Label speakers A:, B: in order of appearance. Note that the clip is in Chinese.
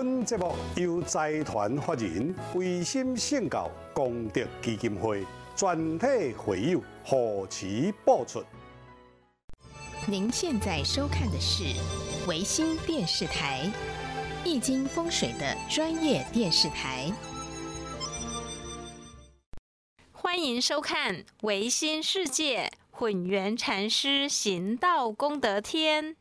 A: 本节目由财团法人维心圣教功德基金会全体会友护持播出。
B: 您现在收看的是维新电视台，易经风水的专业电视台。
C: 欢迎收看维新世界混元禅师行道功德天。